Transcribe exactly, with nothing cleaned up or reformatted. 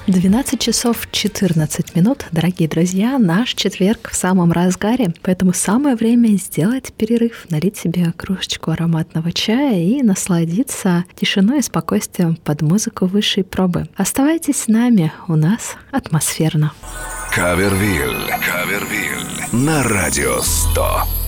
двенадцать часов четырнадцать минут, дорогие друзья, наш четверг в самом разгаре, поэтому самое время сделать перерыв, налить себе кружечку ароматного чая и насладиться тишиной и спокойствием под музыку высшей пробы. Оставайтесь с нами, у нас атмосферно. Кавервиль, Кавервиль на Радио сто.